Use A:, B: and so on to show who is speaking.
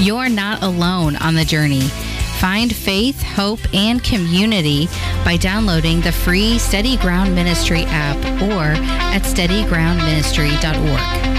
A: You're not alone on the journey. Find faith, hope, and community by downloading the free Steady Ground Ministry app or at steadygroundministry.org.